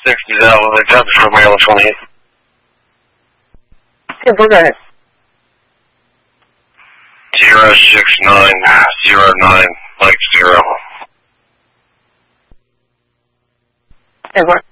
60's out with a job for Maryland 28. Yeah, go ahead. 06909 Mike 0. Yeah, go ahead.